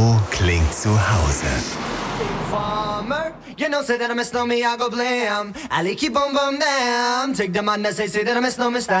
So klingt zu Hause. Farmer, you know, say that I miss no me, I go blam. I like keep on bum damn. Take the man that say that I miss no me style.